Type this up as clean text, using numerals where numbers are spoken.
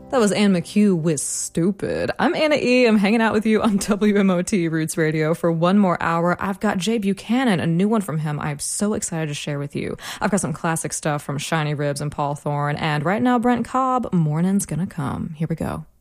That was Anne McHugh with Stupid. I'm Anna E. I'm hanging out with you on WMOT Roots Radio for one more hour. I've got Jay Buchanan, a new one from him I'm so excited to share with you. I've got some classic stuff from Shiny Ribs and Paul Thorne, and right now Brent Cobb, Morning's Gonna Come. Here we go.